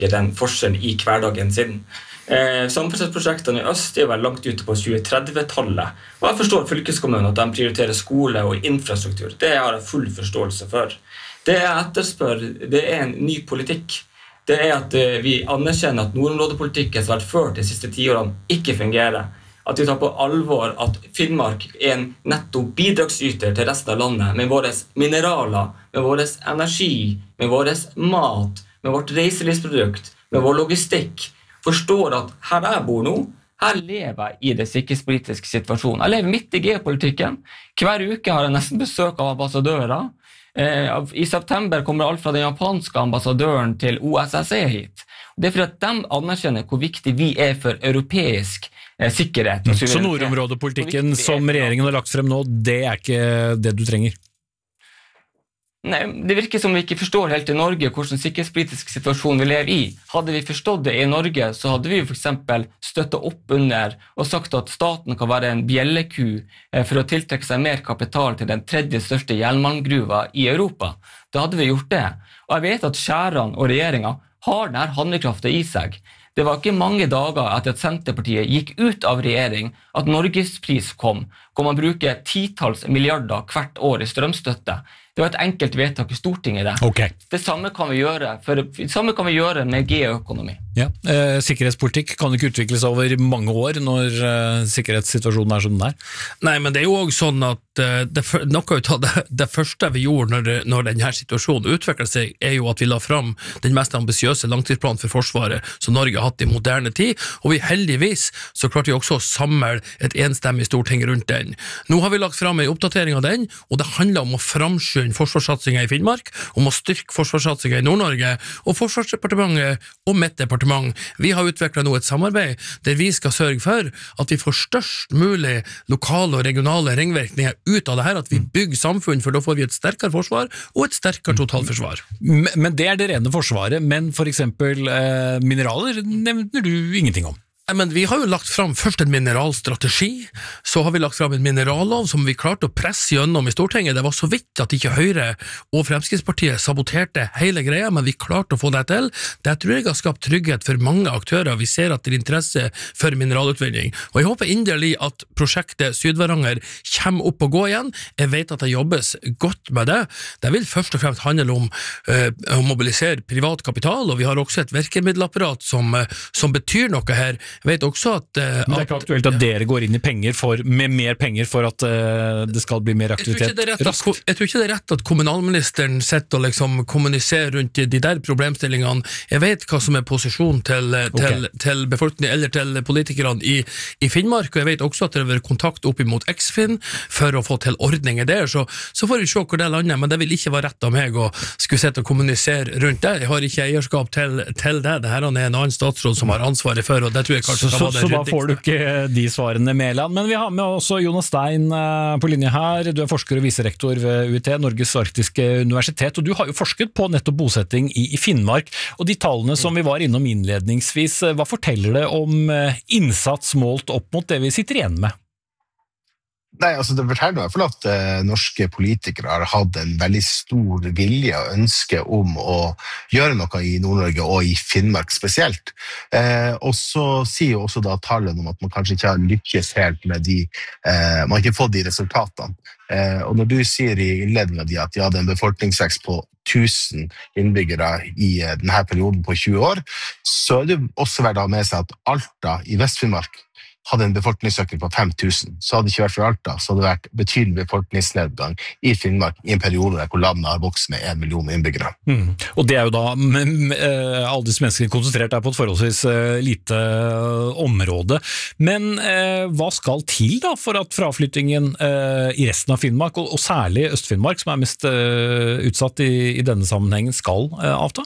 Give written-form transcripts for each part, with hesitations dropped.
den forskjellen i hverdagen sin. Samferdselsprosjektene i øst er vel langt ute på 2030-tallet, og jeg forstår fylkeskommunen at de prioriterer skole og infrastruktur. Det har jeg full forståelse for. Det jeg etterspør, det er en ny politikk. Det er at vi anerkjenner at nordområdepolitikken som har vært ført de siste 10 årene ikke fungerer. At vi tar på alvor at Finnmark er en netto bidragsyter til resten av landet med våre mineraler, med vår energi, med vår mat, med vårt reiselivsprodukt, med vår logistikk. Forstår at her jeg bor nå, her lever jeg i det sikkerhetspolitiske situasjonen. Jeg lever midt i geopolitikken. Hver uke har jeg nesten besøk av ambassadører. I september kommer alt fra den japanske ambassadøren til OSSE hit. Det er fordi at de anerkjenner hvor viktig vi er for europeisk sikkerhet. Så nordområdepolitikken som regjeringen har lagt frem nå, det er ikke det du trenger? Nei, det virker som vi ikke forstår helt i Norge hvordan sikkerhetspolitisk situasjon vi lever i. Hadde vi forstått det i Norge, så hadde vi for eksempel støttet opp under og sagt at staten kan være en bjelleku for å tiltrekke seg mer kapital til den 3. største jernmalmgruva i Europa. Da hadde vi gjort det. Og jeg vet at Skjæran og regjeringen har denne handlekraften i seg. Det var ikke mange dager etter at Senterpartiet gikk ut av regjering at Norgespris kom, hvor man bruker 10-talls milliarder hvert år i strømstøtte. Det var et enkelt vedtak i Stortinget det. Okay. Det samme kan vi gjøre med geoøkonomi. Ja, sikkerhetspolitikk kan ikke utvikles over mange år når sikkerhetssituasjonen er som den er. Nei, men det er jo også sånn at noe av det første vi gjorde når denne situasjonen utviklet seg, er jo at vi la fram den mest ambisiøse langtidsplanen for Forsvaret som Norge har hatt i moderne tid, og vi heldigvis så klarte vi også å samle et enstemmig storting rundt den. Nå har vi lagt fram en oppdatering av den, og det handler om å framskynde forsvarssatsingen i Finnmark, om å styrke forsvarssatsingen i Nord-Norge, og Forsvarsdepartementet og mitt departement. Vi har utviklet nå et samarbeid der vi skal sørge for at vi får størst mulig lokale og regionale ringvirkninger ut av det her, at vi bygger samfunn, for da får vi et sterkere forsvar og et sterkere totalforsvar. Men det er det rene forsvaret, men for eksempel mineraler nevner du ingenting om. Men vi har jo lagt fram først en mineralstrategi, så har vi lagt fram en minerallov som vi klarte å presse gjennom i Stortinget. Det var så vidt at ikke Høyre og Fremskrittspartiet saboterte hele greia, men vi klarte å få det til. Det tror jeg har skapt trygghet for mange aktører. Vi ser at det er interesse for mineralutvinning. Og jeg håper inderlig at prosjektet Sydvaranger kommer opp og gå igjen. Jeg vet at det jobbes godt med det. Det vil først og fremst handle om å mobilisere privat kapital, og vi har også et virkemiddelapparat som betyr noe her. Jeg vet også at det er ikke aktuelt at dere går inn i med mer penger for at det skal bli mer aktivitet raskt. Jeg tror ikke det er rett at kommunalministeren sitter og liksom kommuniserer rundt de der problemstillingene. Jeg vet hva som er posisjonen til befolkningen eller til politikerne i Finnmark, og jeg vet også at det vil være kontakt opp imot Eksfin for å få til ordninger der, så får vi se hvor det lander, men det vil ikke være rett av meg å skulle sitte og kommunisere rundt det. Jeg har ikke eierskap til det. Det her er en annen statsråd som har ansvaret for, og det tror jeg Så da får du ikke de svarene, Mæland. Men vi har med også Jonas Stein på linje her. Du er forsker og viserektor ved UiT, Norges arktiske universitet, og du har jo forsket på nettopp bosetting i Finnmark. Og de tallene som vi var innom innledningsvis, hva forteller det om innsats målt opp mot det vi sitter igjen med? Nei, altså det forteller i hvert fall at norske politikere har hatt en veldig stor vilje og ønske om å gjøre noe i Nord-Norge og i Finnmark spesielt. Og så sier jo også da tallene om at man kanskje ikke har lykkes helt med man har ikke fått de resultatene. Og når du sier i innledningen di at de hadde en befolkningsvekst på 1000 innbyggere i denne perioden på 20 år, så er det også verdt å ha med seg at Alta i Vest-Finnmark hadde en befolkningsøkning på 5000, så hadde det ikke vært for Alta, så hadde det vært betydelig befolkningsnedgang i Finnmark i en periode hvor landet har vokst med 1 million innbyggere. Og det er jo da alle disse menneskene konsentrert på et forholdsvis lite område. Men hva skal til da for at fraflyttingen i resten av Finnmark, og særlig Øst-Finnmark, som er mest utsatt i denne sammenhengen, skal avta?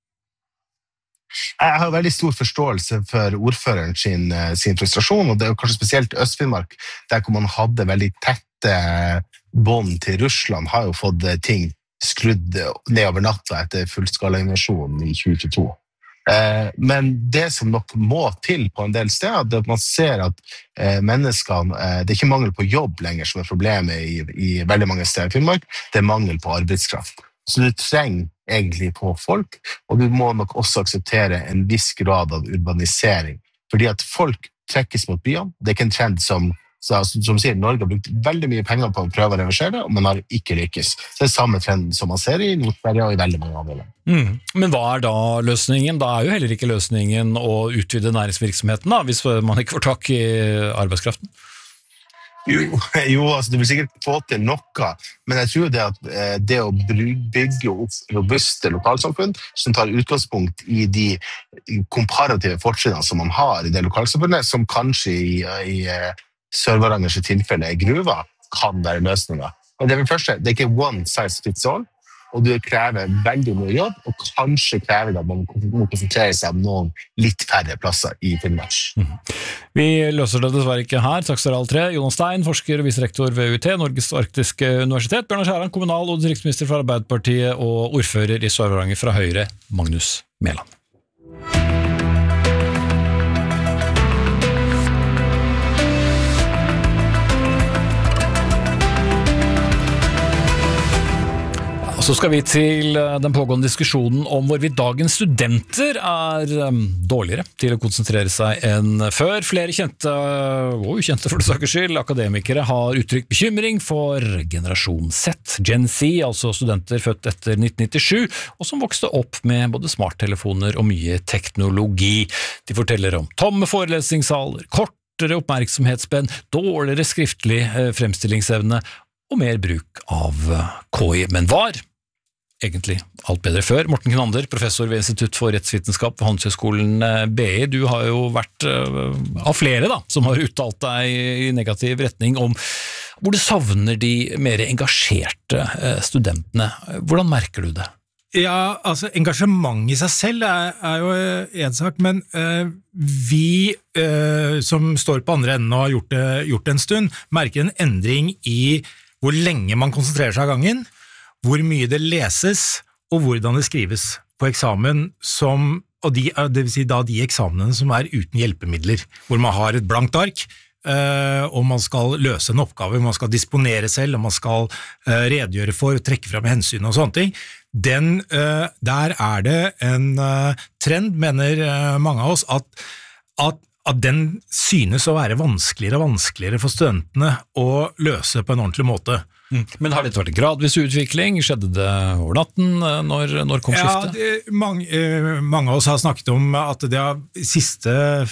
Jeg har veldig stor forståelse for ordføreren sin frustrasjon, og det er jo kanskje spesielt Øst-Finnmark, der hvor man hadde veldig tette bånd til Russland, har jo fått ting skrudd ned over natta etter fullskalainvasjonen i 2022. Men det som nok må til på en del steder, det er at man ser at menneskene, det er ikke mangel på jobb lenger som er problemet i veldig mange steder i Finnmark, det er mangel på arbeidskraft. Så du trenger egentlig på folk, og du må nok også akseptere en viss grad av urbanisering. Fordi at folk trekkes mot byene. Det er ikke en trend som sier, Norge har brukt veldig mye penger på å prøve å reversere det, men har ikke lykkes. Så det er samme trend som man ser i Nord-Sverige og i veldig mange andre land. Men hva da løsningen? Da jo heller ikke løsningen å utvide næringsvirksomheten da, hvis man ikke får tak i arbeidskraften? Jo, altså du vil sikkert få til noe, men jeg tror det at det å bygge opp robuste lokalsamfunn som tar utgangspunkt i de komparative fortrinnene som man har i det lokalsamfunnet, som kanskje i Sør-Varangers tilfelle gruva, kan være løsninger. Men det første, det ikke one size fits all, og det krever veldig mye jobb, og kanskje krever det at man må konsentrere seg om noen litt færre plasser i Finnmark. Vi løser det dessverre ikke her. Takk skal dere alle tre. Jonas Stein, forsker og viserektor ved UiT, Norges arktiske universitet. Bjørnar Skjæran, kommunal- og distriktsminister fra Arbeiderpartiet, og ordfører i Sør-Varanger fra Høyre, Magnus Mæland. Så skal vi til den pågående diskusjonen om hvorvidt dagens studenter dårligere til å konsentrere seg enn før. Flere kjente og ukjente for det sakers skyld akademikere har uttrykt bekymring for generasjon Z, Gen Z, altså studenter født etter 1997, og som vokste opp med både smarttelefoner og mye teknologi. De forteller om tomme forelesningssaler, kortere oppmerksomhetsspenn, dårligere skriftlig fremstillingsevne og mer bruk av KI. Men var egentlig alt bedre før? Morten Knander, professor ved Institutt for rettsvitenskap ved Handelshøyskolen BI. Du har jo vært av flere da, som har uttalt deg i negativ retning om hvor du savner de mer engasjerte studentene. Hvordan merker du det? Ja, altså engasjement i seg selv jo en sak, men vi som står på andre enden og har gjort det en stund, merker en endring i hvor lenge man konsentrerer seg av gangen, hvor mye det leses, og hvordan det skrives på eksamen, det vil si da de eksamenene som uten hjelpemidler, hvor man har et blankt ark, og man skal løse en oppgave, man skal disponere selv, og man skal redegjøre for, trekke frem hensyn og sånne ting. Der det en trend, mener mange av oss, at den synes å være vanskeligere og vanskeligere for studentene å løse på en ordentlig måte. Men har dette vært en gradvis utvikling? Skjedde det over natten? Når kom skiftet? Ja, mange av oss har snakket om at det de siste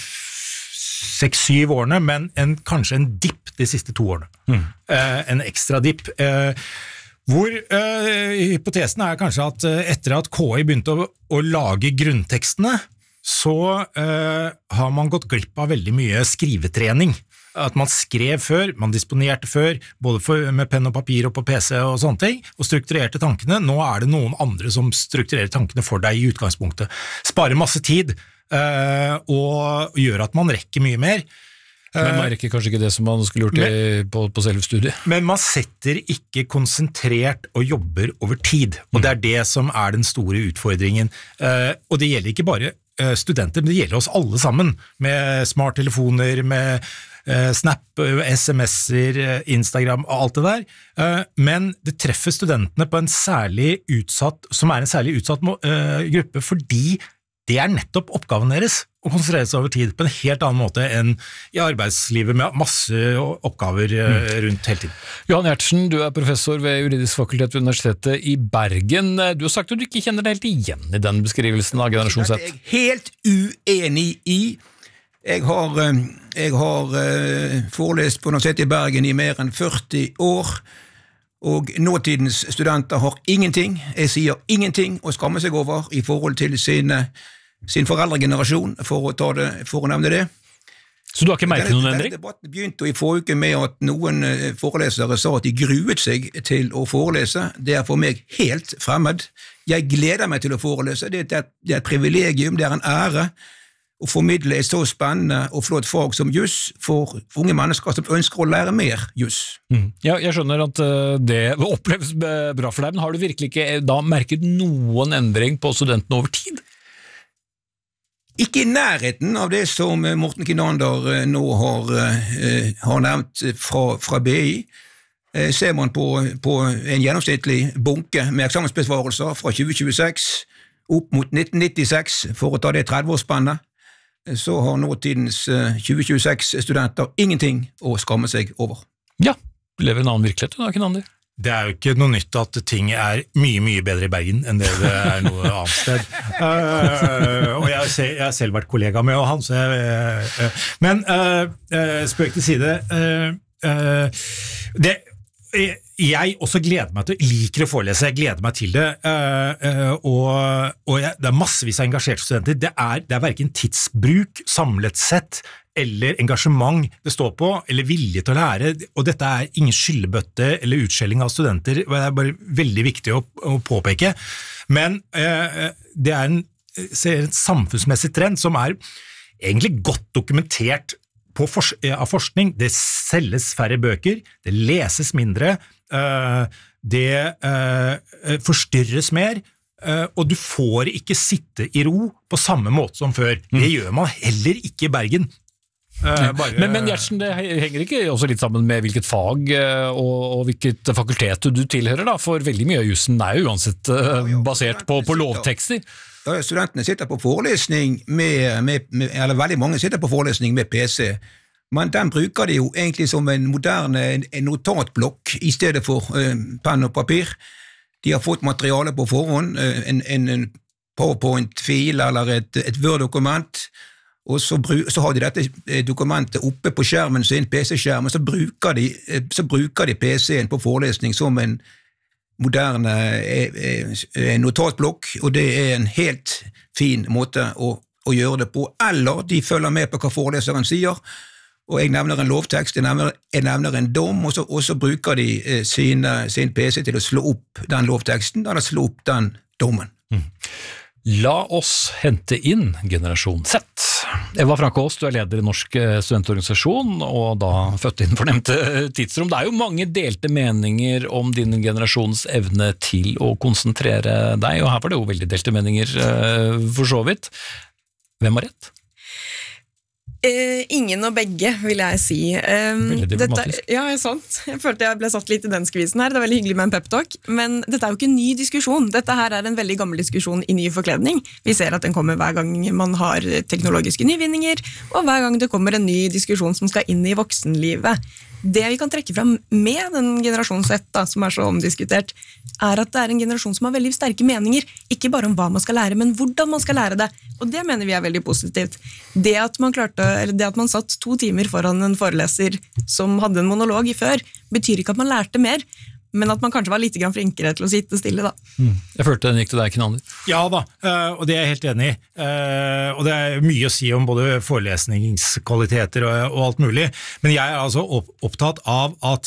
6-7 årene, men kanskje en dipp de siste 2 årene. En ekstra dipp. Hvor hypotesen kanskje at etter at KI begynte å lage grunntekstene, så har man gått glipp av veldig mye skrivetrening. At man skrev før, man disponerte før, både med penn og papir og på PC og sånne ting, og strukturerte tankene. Nå det noen andre som strukturerer tankene for deg i utgangspunktet. Sparer masse tid, og gjør at man rekker mye mer. Men man rekker kanskje ikke det som man skulle gjort på selve studiet. Men man setter ikke konsentrert og jobber over tid, og det det som den store utfordringen. Og det gjelder ikke bare studenter, men det gjelder oss alle sammen, med smarttelefoner, med Snap, SMS-er, Instagram og alt det der, men det treffer studentene på en særlig utsatt gruppe, fordi det nettopp oppgaven deres, å konsentrere seg over tid på en helt annen måte enn i arbeidslivet med masse oppgaver rundt hele tiden. Johan Gjertsen, du professor ved Juridisk fakultet ved Universitetet i Bergen. Du har sagt at du ikke kjenner deg helt igjen i den beskrivelsen av generasjon Z. Det jeg helt uenig i. Jeg har forelest på Universitetet i Bergen i mer enn 40 år, og nåtidens studenter har ingenting, jeg sier ingenting, å skamme seg over i forhold til sin foreldregenerasjon, for å nevne det. Så du har ikke merket noen endring? Debatten begynte i forrige uke med at noen forelesere sa at de gruet seg til å forelese. Det for meg helt fremmed. Jeg gleder meg til å forelese. Det et privilegium, det en ære å formidle et så spennende og flott fag som juss for unge mennesker som ønsker å lære mer juss. Ja, jeg skjønner at det oppleves bra for deg, men har du virkelig ikke da merket noen endring på studentene over tid? Ikke i nærheten av det som Morten Kinander nå har nevnt fra BI. Ser man på en gjennomsnittlig bunke med eksamensbesvarelser fra 2026 opp mot 1996, for å ta det 30-årsspannet, så har nåtidens 2026-studenter ingenting å skamme seg over. Ja, lever en annen virkelighet, da, Kinander. Det jo ikke noe nytt at ting mye, mye bedre i Bergen enn det noe annet sted. Og jeg har selv vært kollega med han, så men spøk til side, jeg også gleder meg til, liker å forelese, jeg gleder meg til det, og det massevis av engasjerte studenter. Det hverken tidsbruk samlet sett, eller engasjement det står på, eller vilje til å lære, og dette ingen skyllebøtte eller utskjelling av studenter, det bare veldig viktig å påpeke, men det en samfunnsmessig trend som egentlig godt dokumentert av forskning. Det selges færre bøker, det leses mindre, det forstyrres mer, og du får ikke sitte i ro på samme måte som før. Det gjør man heller ikke i Bergen. Men Gjertsen, det henger ikke også litt sammen med hvilket fag og hvilket fakultet du tilhører da, for veldig mye av jussen jo uansett basert på lovtekster. Ja, studentene sitter på forelesning eller veldig mange sitter på forelesning med PC, men den bruker de jo egentlig som en moderne notatblokk i stedet for penn og papir. De har fått materiale på forhånd, en PowerPoint-fil eller et Word-dokument, og så har de dette dokumentet oppe på skjermen sin, PC-skjermen, så bruker de PC-en på forelesning som en moderne notatblokk, og det en helt fin måte å gjøre det på. Eller de følger med på hva foreleseren sier, og jeg nevner en lovtekst, jeg nevner en dom, og så bruker de sin PC til å slå opp den lovteksten, eller slå opp den dommen. La oss hente inn Generasjon Z. Eva Frank-Aas, du leder i Norsk studentorganisasjon, og da født inn for nevnte tidsrom. Det jo mange delte meninger om din generasjons evne til å konsentrere deg, og her var det jo veldig delte meninger for så vidt. Hvem har rett? Ingen og begge, vil jeg si. Veldig diplomatisk. Ja, sant. Jeg følte jeg ble satt litt i den skvisen her. Det veldig hyggelig med en pep-talk, men dette jo ikke en ny diskusjon. Dette her en veldig gammel diskusjon i ny forkledning. Vi ser at den kommer hver gang man har teknologiske nyvinninger, og hver gang det kommer en ny diskusjon som skal inn i voksenlivet. Det vi kan trekke fram med den generasjonen Z, som så omdiskutert, at det en generasjon som har veldig sterke meninger, ikke bare om hva man skal lære, men hvordan man skal lære det. Og det mener vi veldig positivt. Det at man satt 2 timer foran en foreleser som hadde en monolog i før, betyr ikke at man lærte mer, men at man kanskje var litt flinkere til å sitte stille da. Jeg følte den gikk til deg, Kinander. Ja da, og det jeg helt enig i. Og det mye å si om både forelesningskvaliteter og alt mulig, men jeg altså opptatt av at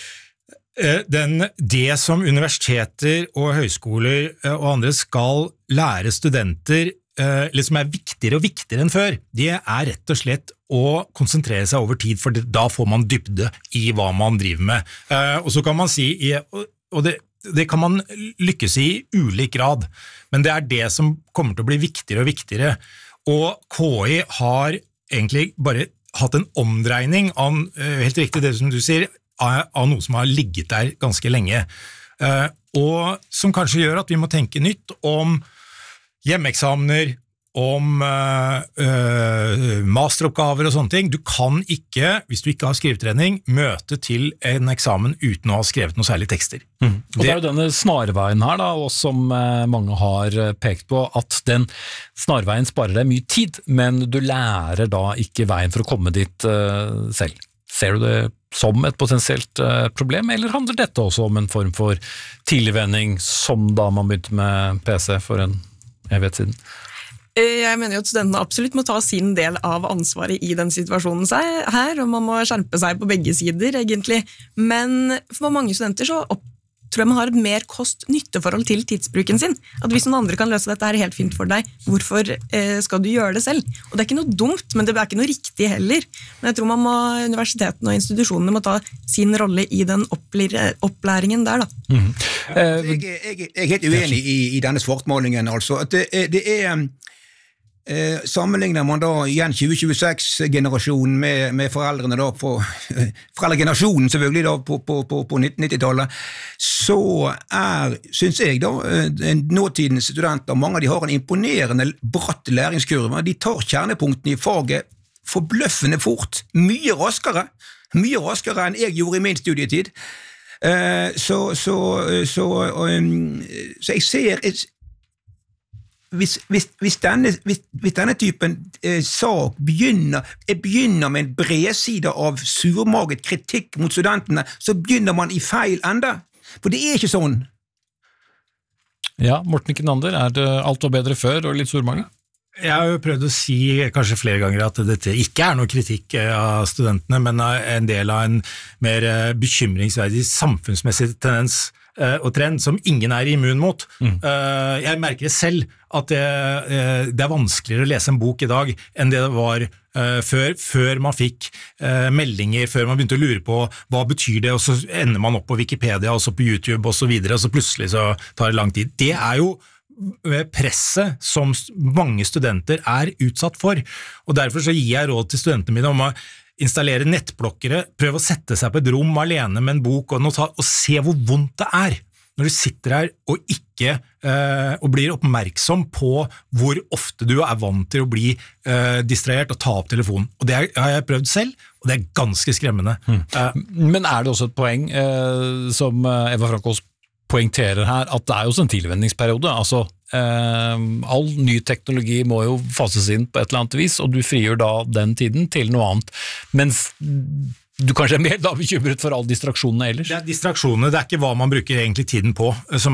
det som universiteter og høyskoler og andre skal lære studenter, eller som viktigere og viktigere enn før, det rett og slett å konsentrere seg over tid, for da får man dybde i hva man driver med. Og så kan man si, og det kan man lykkes i ulik grad, men det det som kommer til å bli viktigere og viktigere. Og KI har egentlig bare hatt en omdreining av, helt riktig det som du sier, av noe som har ligget der ganske lenge, og som kanskje gjør at vi må tenke nytt om hjemmeeksamener, om masteroppgaver og sånne ting. Du kan ikke, hvis du ikke har skrivetrening, møte til en eksamen uten å ha skrevet noe særlig tekster. Og det jo denne snarveien her da, og som mange har pekt på, at den snarveien sparer deg mye tid, men du lærer da ikke veien for å komme dit selv. Ser du det som et potensielt problem, eller handler dette også om en form for tilvenning, som da man begynte med PC for en evighet siden? Jeg mener jo at studentene absolutt må ta sin del av ansvaret i den situasjonen her, og man må skjerpe seg på begge sider, egentlig. Men for mange studenter så tror jeg man har et mer kost-nytteforhold til tidsbruken sin. At hvis noen andre kan løse dette her helt fint for deg, hvorfor skal du gjøre det selv? Og det ikke noe dumt, men det ikke noe riktig heller. Men jeg tror universitetene og institusjonene må ta sin rolle i den opplæringen der, da. Jeg helt uenig i denne svartmålingen, altså. At det Sammenligner man da igjen 2026-generasjonen med foreldrene da foreldregenerasjonen selvfølgelig da på 1990-tallet, så synes jeg da, nåtidens studenter, mange av de har en imponerende bratt læringskurve. De tar kjernepunktene i faget forbløffende fort, mye raskere enn jeg gjorde i min studietid. Så jeg ser hvis denne typen sak begynner med en bredside av surmaget kritikk mot studentene, så begynner man i feil ende, for det ikke sånn. Ja, Morten Kinander, det alt var bedre før og litt surmage? Jeg har jo prøvd å si kanskje flere ganger at dette ikke noe kritikk av studentene, men en del av en mer bekymringsverdig samfunnsmessig tendens og trend som ingen immun mot. Jeg merker selv at det vanskeligere å lese en bok i dag enn det var før man fikk meldinger, før man begynte å lure på hva betyr det, og så ender man opp på Wikipedia, og så på YouTube og så videre, og så plutselig så tar det lang tid. Det jo presset som mange studenter utsatt for, og derfor så gir jeg råd til studentene mine om å installere nettblokkere, prøve å sette seg på et rom alene med en bok og notat, og se hvor vondt det når du sitter her og ikke og blir oppmerksom på hvor ofte du vant til å bli distrahert og ta opp telefonen. Og det har jeg prøvd selv, og det ganske skremmende. Men det også et poeng som Eva Frankås poengterer her, at det jo også en tilvenningsperiode, altså all ny teknologi må jo fases inn på et eller annet vis, og du frigjør da den tiden til noe annet, mens du kanskje mer da bekymret for all distraksjonene ellers? Det distraksjonene, det ikke hva man bruker egentlig tiden på, som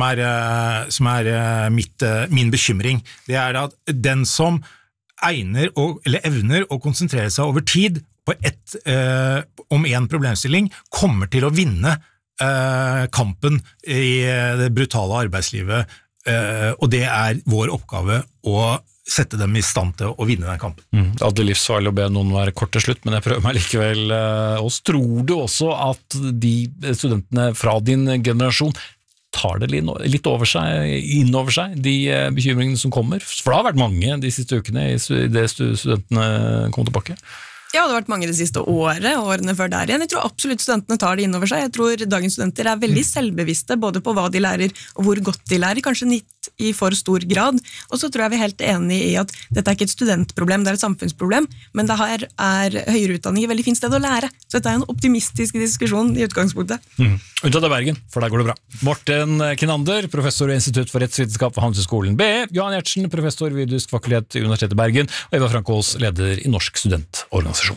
min bekymring. Det at den som egner eller evner å konsentrere seg over tid på om en problemstilling, kommer til å vinne kampen i det brutale arbeidslivet, og det vår oppgave å sette dem i stand til å vinne den kampen. Det livsfarlig å be noen være kort til slutt, men jeg prøver meg likevel. Og tror du også at de studentene fra din generasjon tar det litt innover seg, de bekymringene som kommer? For det har vært mange de siste ukene i det studentene kom tilbake. Ja, det har vært mange det siste årene før der igjen. Jeg tror absolutt studentene tar det innover seg. Jeg tror dagens studenter veldig selvbevisste, både på hva de lærer og hvor godt de lærer, kanskje litt i for stor grad. Og så tror jeg vi helt enige i at dette ikke et studentproblem, det et samfunnsproblem, men det her høyere utdanning et veldig fint sted å lære. Så dette en optimistisk diskusjon i utgangspunktet. Unntatt av Bergen, for der går det bra. Morten Kinander, professor i Institutt for rettsvitenskap ved Handelshøyskolen BI, Johan Gjertsen, professor ved juridisk fakultet i Universitetet i Bergen, og Eva Frankås, leder i Norsk studentorganisasjon.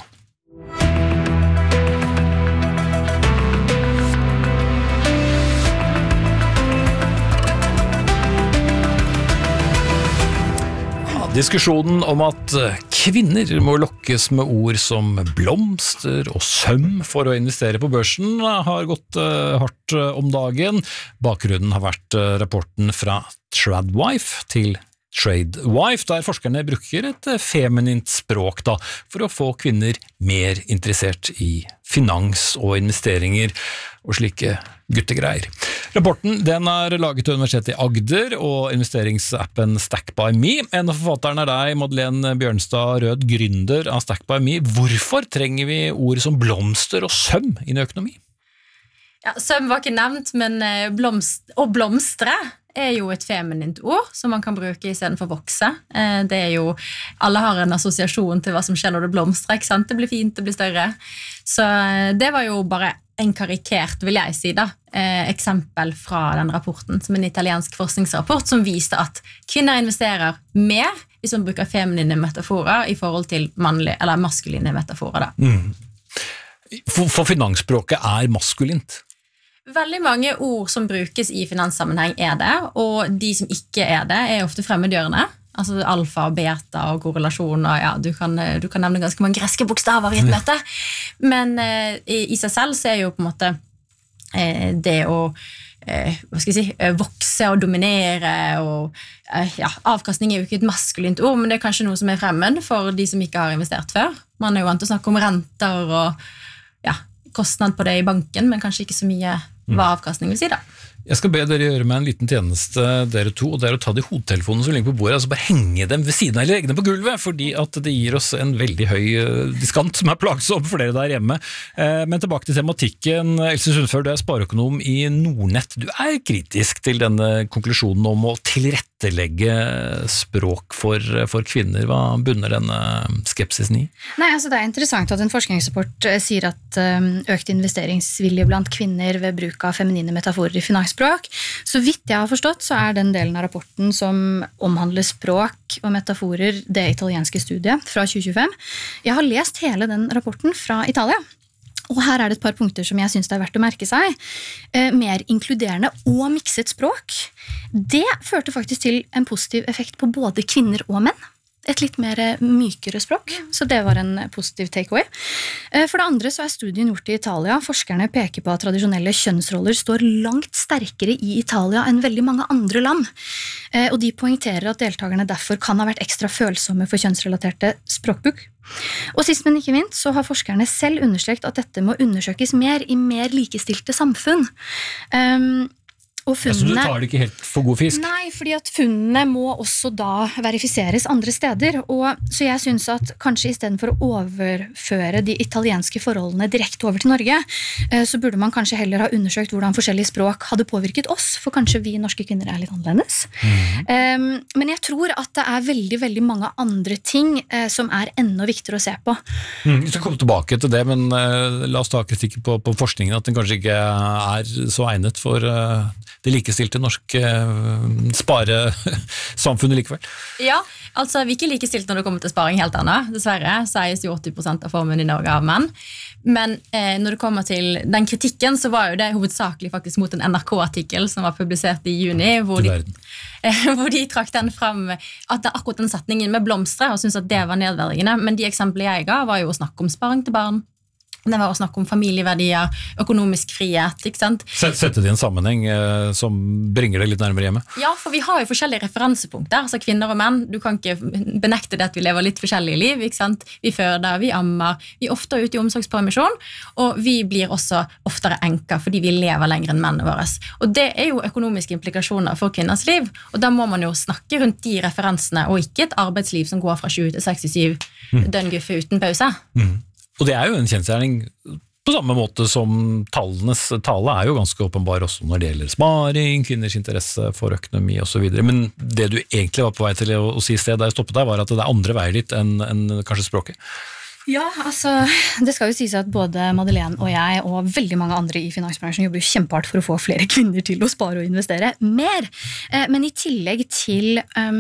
Diskusjonen om at kvinner må lokkes med ord som blomster og søm for å investere på børsen har gått hardt om dagen. Bakgrunnen har vært rapporten fra Tradwife til Tradewife, der forskerne bruker et feminint språk for å få kvinner mer interessert i finans og investeringer og slike guttegreier. Rapporten den laget til Universitetet i Agder og investeringsappen Stack by Me. En av forfatterne deg, Madeleine Bjørnstad Rød, gründer av Stack by Me. Hvorfor trenger vi ord som blomster og søm inn i økonomi? Ja, søm var ikke nevnt, men blomstre jo et feminint ord som man kan bruke i stedet for vokse. Det jo, alle har en assosiasjon til hva som skjer når det blomstrer, ikke sant? Det blir fint, det blir større. Så det var jo bare en karikert, vil jeg si eksempel fra den rapporten, som en italiensk forskningsrapport som viste at kvinner investerer mer hvis man bruker feminine metaforer i forhold til mannlige eller maskuline metaforer. For finansspråket maskulint? Veldig mange ord som brukes i finanssammenheng det, og de som ikke det ofte fremmedgjørende. Altså alfa, beta og korrelasjon, og ja, du kan nevne ganske mange greske bokstaver i et møte. Men i seg selv så jo på en måte det å vokse og dominere, og avkastning jo ikke et maskulint ord, men det kanskje noe som fremmed for de som ikke har investert før. Man jo vant til å snakke om renter og kostnad på det i banken, men kanskje ikke så mye hva avkastning vil si Jeg skal be dere gjøre meg en liten tjeneste, dere to, og det å ta de hodetelefonene som ligger på bordet, altså bare henge dem ved siden av eller legge dem på gulvet, fordi at det gir oss en veldig høy diskant som plagsom for dere der hjemme. Men tilbake til tematikken. Else Sundfør, du spareøkonom i Nordnett. Du kritisk til denne konklusjonen om å tilrettelegge språk for kvinner. Hva bunner denne skepsisen i? Nei, altså det interessant at en forskningsrapport sier at økt investeringsvilje blant kvinner ved bruk av feminine metaforer i finansspråk. Så vidt jeg har forstått, så den delen av rapporten som omhandler språk og metaforer det italienske studiet fra 2025. Jeg har lest hele den rapporten fra Italia. Og her det et par punkter som jeg synes det verdt å merke seg. Mer inkluderende og mikset språk. Det førte faktisk til en positiv effekt på både kvinner og menn. Et litt mer mykere språk, så det var en positiv takeaway. For det andre så studien gjort i Italia. Forskerne peker på at tradisjonelle kjønnsroller står langt sterkere i Italia enn veldig mange andre land. Og de poengterer at deltakerne derfor kan ha vært ekstra følsomme for kjønnsrelaterte språkbruk. Og sist, men ikke minst, så har forskerne selv understreket at dette må undersøkes mer i mer likestilte samfunn. Og funnene, så du tar det ikke helt for god fisk? Nei, fordi at funnene må også da verifiseres andre steder, så jeg synes at kanskje i stedet for å overføre de italienske forholdene direkte over til Norge, så burde man kanskje heller ha undersøkt hvordan forskjellige språk hadde påvirket oss, for kanskje vi norske kvinner litt annerledes. Men jeg tror at det veldig, veldig mange andre ting som enda viktigere å se på. Vi skal komme tilbake til det, men la oss ta kritikk på forskningen, at den kanskje ikke så egnet for det likestilte norske sparesamfunnet likevel. Ja, altså vi ikke likestilt når det kommer til sparing helt annet. Dessverre sies jo 80% av formuen i Norge av menn. Men når det kommer til den kritikken, så var jo det hovedsakelig faktisk mot en NRK-artikkel som var publisert i juni, hvor de trakk den frem, at akkurat den setningen med blomstre, og syntes at det var nedverdigende. Men de eksemplene jeg ga var jo å snakke om sparing til barn. Det var å snakke om familieverdier, økonomisk frihet, ikke sant? Sette det i en sammenheng som bringer det litt nærmere hjemme. Ja, for vi har jo forskjellige referansepunkter, altså kvinner og menn. Du kan ikke benekte det at vi lever litt forskjellige liv, ikke sant? Vi føder, vi ammer, vi ofte ute i omsorgspermisjon, og vi blir også oftere enker fordi vi lever lenger enn mennene våre. Og det jo økonomiske implikasjoner for kvinners liv, og da må man jo snakke rundt de referansene, og ikke et arbeidsliv som går fra 20 til 67 døgnguffe uten pause. Og det jo en kjensgjerning på samme måte som tallenes tale jo ganske åpenbar også når det gjelder sparing, kvinners interesse for økonomi og så videre. Men det du egentlig var på vei til å si i sted da jeg stoppet deg, var at det andre veier litt enn kanskje språket. Ja, altså, det skal jo sies at både Madeleine og jeg og veldig mange andre i finansbransjen jobber jo kjempehardt for å få flere kvinner til å spare og investere mer. Men i tillegg til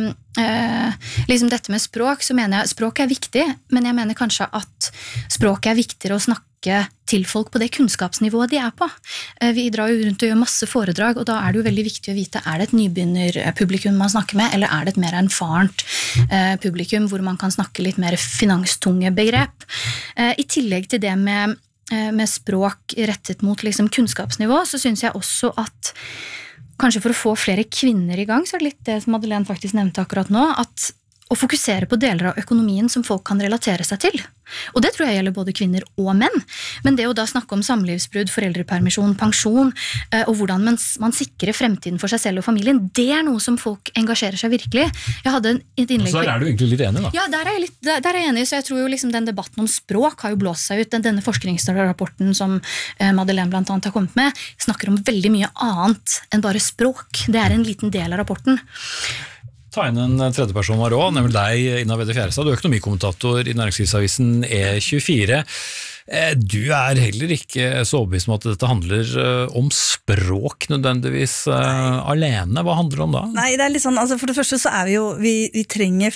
liksom dette med språk, så mener jeg språk viktig, men jeg mener kanskje at språk viktigere å snakke til folk på det kunnskapsnivået de på. Vi drar jo rundt og gjør masse foredrag, og da det jo veldig viktig å vite, det et nybegynnerpublikum man snakker med, eller det et mer erfarent publikum, hvor man kan snakke litt mer finanstunge begrep. I tillegg til det med språk rettet mot liksom kunnskapsnivå, så synes jeg også at kanskje for å få flere kvinner i gang, så det litt det som Madeleine faktisk nevnte akkurat nå, at å fokusere på deler av økonomien som folk kan relatere seg til. Og det tror jeg gjelder både kvinner og menn. Men det å da snakke om samlivsbrudd, foreldrepermisjon, pensjon, og hvordan man sikrer fremtiden for seg selv og familien, det noe som folk engasjerer seg virkelig. Jeg hadde et innlegg... Så der du egentlig litt enig da? Ja, der jeg enig, så jeg tror jo liksom den debatten om språk har jo blåst seg ut. Denne forskningsrapporten som Madeleine blant annet har kommet med, snakker om veldig mye annet enn bare språk. Det en liten del av rapporten. Ta inn en tredje person var også, nemlig deg, Ina Vedde Fjærestad, du økonomikommentator i Næringslivsavisen E24. Du heller ikke så overbevist om at dette handler om språk nødvendigvis alene. Hva handler det om da? Nei, det litt sånn, altså for det første så vi trenger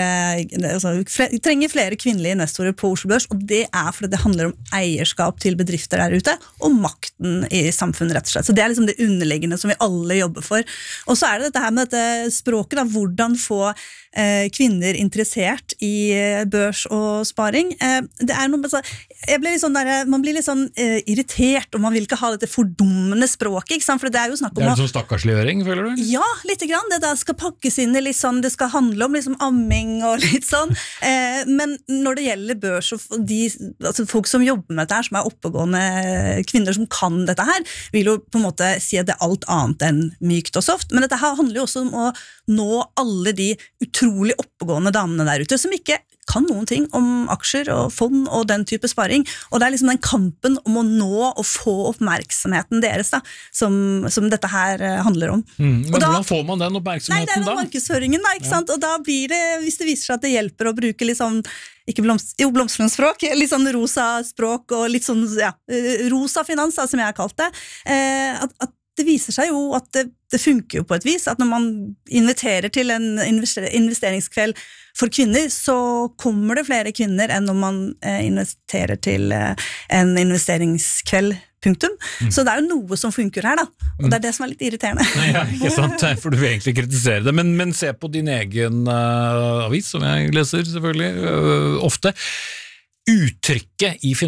vi trenger flere kvinnelige investorer på Oslo Børs, og det fordi det handler om eierskap til bedrifter der ute, og makten i samfunnet rett og slett. Så det liksom det underliggende som vi alle jobber for. Og så det dette her med dette språket, da, hvordan få kvinner interessert i børs og sparing. Det noe, jeg ble litt sånn man blir litt sånn irritert, og man vil ikke ha dette fordummende språket, ikke sant? For det jo snakk om det sånn stakkarsliggjøring, føler du? Ja, litt grann. Det der skal pakkes inn i litt sånn, det skal handle om liksom amming og litt sånn. Men når det gjelder børs og altså folk som jobber med dette her, som oppegående kvinner som kan dette her, vil jo på en måte si at det alt annet enn mykt og soft, men dette her handler jo også om å nå alle de utrolig oppegående damene der ute, som ikke kan noen ting om aksjer og fond og den type sparing, og det liksom den kampen om å nå og få oppmerksomheten deres da, som dette her handler om. Men hvordan får man den oppmerksomheten da? Nei, det noe markedsføringen da, ikke sant? Og da blir det, hvis det viser seg at det hjelper å bruke litt sånn, ikke blomstrende språk, litt sånn rosa språk og litt sånn, rosa finans da, som jeg har kalt det, at det viser seg jo at det funker jo på et vis, at når man inviterer til en investeringskveld for kvinner, så kommer det flere kvinner enn når man investerer til en investeringskveld, punktum. Så det jo noe som funker her da, og det det som litt irriterende. Ja, ikke sant, for du vil egentlig kritisere det, men se på din egen avis, som jeg leser selvfølgelig ofte. Uttrykket i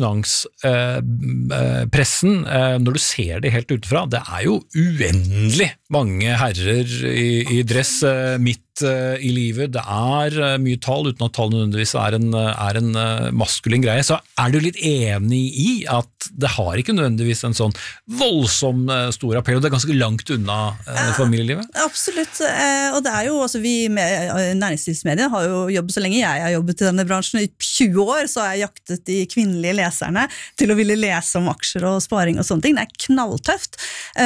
finanspressen, når du ser det helt utenfra, det jo uendelig mange herrer i dress midt i livet. Det mye tall, uten at tall nødvendigvis en maskulin greie. Så du litt enig i at det har ikke nødvendigvis en sånn voldsom stor appell, og det ganske langt unna familielivet? Absolutt, og det jo, altså vi næringslivsmedier har jo jobbet så lenge jeg har jobbet i denne bransjen i 20 år, så har jeg jaktet de kvinnelige leserne til å ville lese om aksjer og sparing og sånne ting. Det knalltøft.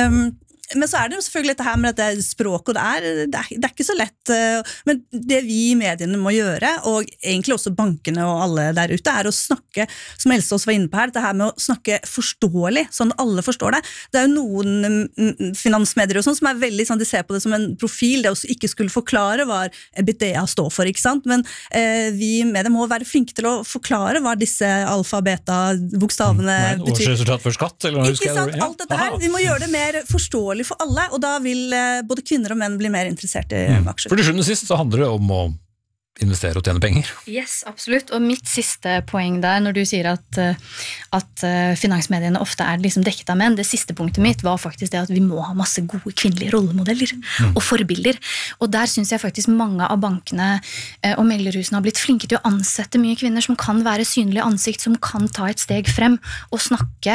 Men så det jo selvfølgelig dette her med dette språket, og det ikke så lett, men det vi i mediene må gjøre, og egentlig også bankene og alle der ute, å snakke, som Else også var inne på her, det her med å snakke forståelig, sånn at alle forstår det. Det jo noen finansmedier og sånn, som veldig sånn, de ser på det som en profil, det å ikke skulle forklare hva EBITDA står for, ikke sant? Men vi i mediene må være flinke til å forklare hva disse alfa, beta, bokstavene betyr. Årsresultat for skatt? Eller ikke sant? Alt dette her. Vi må gjøre det mer forståelig for alle, og da vil både kvinner og menn bli mer interessert i aksjer. For til sjuende og sist så handler det om å investere og tjene penger. Yes, absolutt. Og mitt siste poeng der, når du sier at finansmediene ofte liksom dekket av menn, det siste punktet mitt var faktisk det at vi må ha masse gode kvinnelige rollemodeller og forbilder. Og der synes jeg faktisk mange av bankene og meglerhusene har blitt flinke til å ansette mye kvinner som kan være synlige ansikt, som kan ta et steg frem og snakke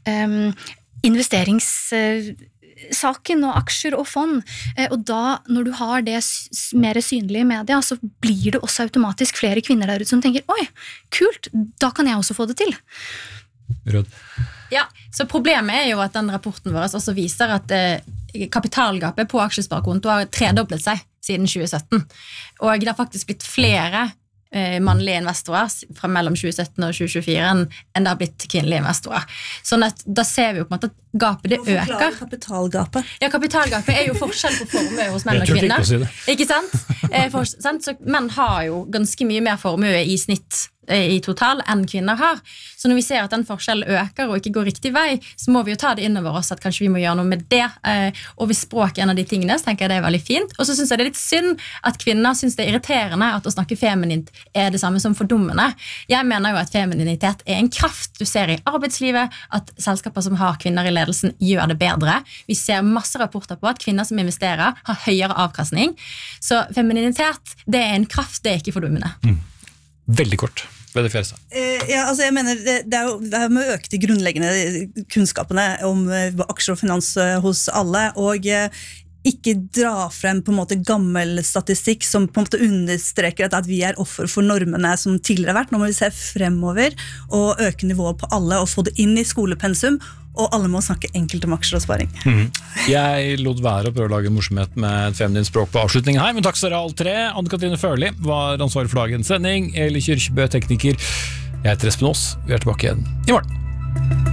investeringssaken og aksjer og fond, og da når du har det mer synlig i media, så blir det også automatisk flere kvinner der ute som tenker, oi, kult, da kan jeg også få det til. Rød. Ja, så problemet jo at den rapporten vår også viser at kapitalgapet på aksjesparekonto har tredoblet seg siden 2017, og det har faktisk blitt flere mannlige investorer fra mellom 2017 og 2024 enn det har blitt kvinnelige investorer. Sånn at da ser vi jo på en måte at gapet det øker. Forklare kapitalgapet. Ja, kapitalgapet jo forskjell på formue hos menn og kvinner. Ikke sant? Så menn har jo ganske mye mer formue i snitt i total enn kvinner har. Så når vi ser at den forskjellen øker og ikke går riktig vei, så må vi jo ta det innover oss at kanskje vi må gjøre noe med det. Og hvis språk en av de tingene, så tenker jeg det veldig fint. Og så synes jeg det litt synd at kvinner synes det irriterende at å snakke feminint det samme som fordummende. Jeg mener jo at femininitet en kraft du ser i arbeidslivet, at selskaper som har kvinner i ledelsen gjør det bedre. Vi ser masse rapporter på at kvinner som investerer har høyere avkastning. Så femininitet, det en kraft, det ikke fordummende. Veldig kort. Ja, altså jeg mener det jo med å øke de grunnleggende kunnskapene om aksjer og finans hos alle, og ikke dra frem på en måte gammel statistikk som på en måte understreker at vi offer for normene som tidligere har vært. Nå må vi se fremover og øke nivået på alle og få det inn i skolepensum, og alle må snakke enkelt om aksjer og sparing. Jeg lot være å prøve å lage morsomhet med et feminint språk på avslutningen her, men takk skal dere alle tre. Anne-Katrine Førli var ansvarig for dagens sending, Eli Kyrkjebø, tekniker. Jeg heter Espen Aas. Vi tilbake igjen i morgen.